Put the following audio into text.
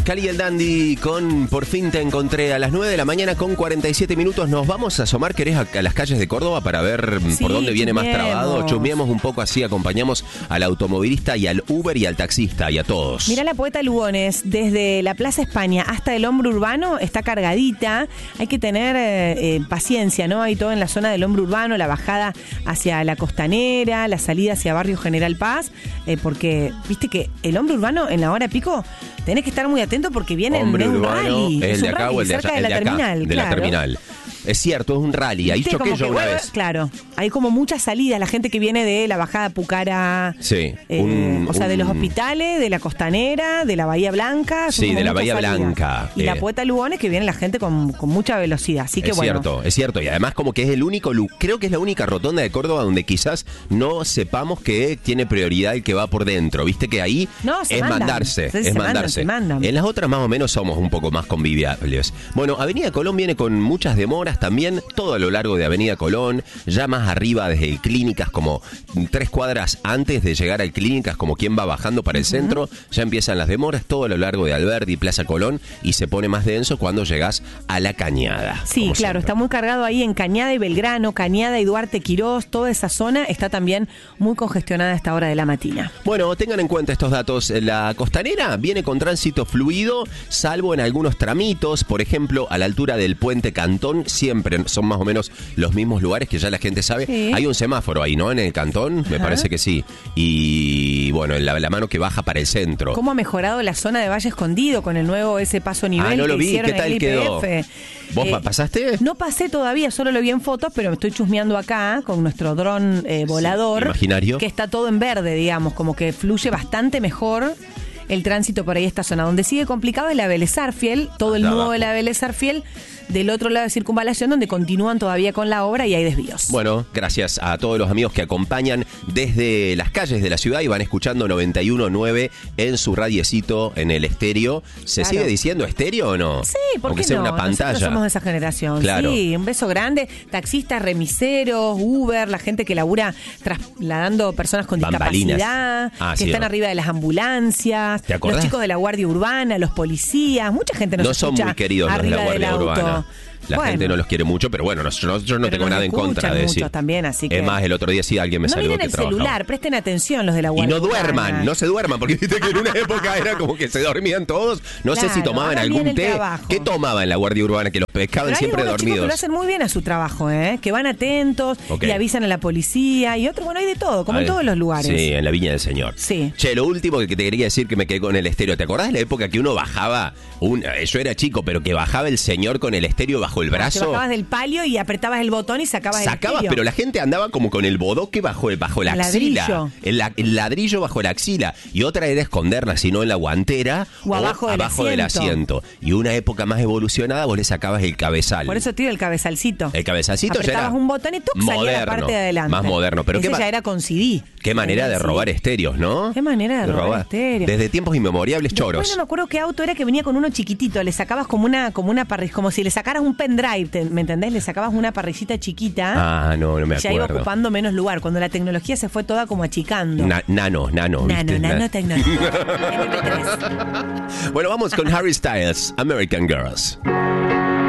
Cali y el Dandy con Por fin te encontré a las 9 de la mañana con 47 minutos. Nos vamos a asomar, ¿querés? A las calles de Córdoba para ver por dónde viene más trabado. Chusmeamos un poco así, acompañamos al automovilista y al Uber y al taxista y a todos. Mirá la Poeta Lugones, desde la Plaza España hasta el Hombro Urbano está cargadita. Hay que tener paciencia, ¿no? Hay todo en la zona del Hombro Urbano, la bajada hacia la Costanera, la salida hacia Barrio General Paz, porque viste que el Hombro Urbano en la hora pico tenés que estar muy atento porque vienen de un rally. ¿El de acá o el de allá? Cerca de la terminal, de la terminal. Es cierto, es un rally. Ahí choqué yo una vez. Claro, hay como muchas salidas. La gente que viene de la bajada Pucara. Sí. De los hospitales, de la Costanera, de la Bahía Blanca. Sí, de la Bahía Blanca. Y la Poeta Lugones, que viene la gente con mucha velocidad. Así que Es cierto. Y además como que es el único, creo que es la única rotonda de Córdoba donde quizás no sepamos que tiene prioridad el que va por dentro. Viste que ahí mandarse. En las otras más o menos somos un poco más conviviables. Bueno, Avenida Colón viene con muchas demoras también, todo a lo largo de Avenida Colón, ya más arriba desde el Clínicas, como 3 cuadras antes de llegar al Clínicas, como quien va bajando para el centro, ya empiezan las demoras, todo a lo largo de Alberdi y Plaza Colón, y se pone más denso cuando llegas a la Cañada. Sí, claro, está muy cargado ahí en Cañada y Belgrano, Cañada y Duarte Quirós, toda esa zona está también muy congestionada a esta hora de la mañana. Bueno, tengan en cuenta estos datos. La Costanera viene con tránsito fluido, salvo en algunos tramitos, por ejemplo, a la altura del Puente Cantón, siempre son más o menos los mismos lugares que ya la gente sabe. Sí. Hay un semáforo ahí, ¿no? En el Cantón, me parece que sí. Y bueno, la mano que baja para el centro. ¿Cómo ha mejorado la zona de Valle Escondido con el nuevo ese paso nivel? No lo vi, ¿qué tal quedó? IPF? ¿Vos pasaste? No pasé todavía, solo lo vi en fotos, pero me estoy chusmeando acá con nuestro dron volador. Imaginario. Que está todo en verde, digamos, como que fluye bastante mejor el tránsito por ahí esta zona. Donde sigue complicado es la Vélez Sarsfield, todo el nudo de la Vélez Sarsfield, del otro lado de Circunvalación, donde continúan todavía con la obra y hay desvíos. Bueno, gracias a todos los amigos que acompañan desde las calles de la ciudad y van escuchando 91.9 en su radiecito en el estéreo. ¿Se sigue diciendo estéreo o no? Sí, ¿por Aunque qué sea no? una pantalla. Nosotros somos de esa generación. Claro. Sí, un beso grande. Taxistas, remiseros, Uber, la gente que labura trasladando personas con discapacidad, que están arriba de las ambulancias, ¿te acordás? Los chicos de la Guardia Urbana, los policías, mucha gente nos escucha son muy queridos los de la Guardia Urbana. La gente no los quiere mucho, pero bueno, yo no tengo nada en contra de decir. También, así que... Es más, el otro día sí alguien me saludó que trabajaba. No miren el celular, presten atención los de la Guardia Urbana. No se duerman, porque viste que en una época era como que se dormían todos. No sé si tomaban algún té. ¿Qué tomaban en la Guardia Urbana? Que los pescaban siempre dormidos. Chicos que lo hacen muy bien a su trabajo, que van atentos y avisan a la policía y otros, bueno, hay de todo, como en todos los lugares. Sí, en la Viña del Señor. Sí. Che, lo último que te quería decir que me quedé con el estéreo. ¿Te acordás de la época que uno bajaba? Yo era chico, pero que bajaba el señor con el estéreo bajo el brazo. Del palio y apretabas el botón y sacabas el estéreo. Pero la gente andaba como con el bodoque bajo la axila. El ladrillo bajo la axila. Y otra era esconderla, si no en la guantera o abajo del asiento. Y una época más evolucionada, vos le sacabas el cabezal. Por eso te digo el cabezalcito. El cabezalcito ya era un botón y salía la parte de adelante. Más moderno. Pero ese ya era con CD. Qué manera de robar estéreos, ¿no? Qué manera de robar estéreos. Desde tiempos inmemoriales, choros. Bueno, no me acuerdo qué auto era que venía con uno chiquitito. Le sacabas como una parrilla, como si le sacaras un pendrive, ¿me entendés? Le sacabas una parrillita chiquita. No me acuerdo. Ya iba ocupando menos lugar. Cuando la tecnología se fue toda como achicando. Nanotecnología. Bueno, vamos con Harry Styles, American Girls.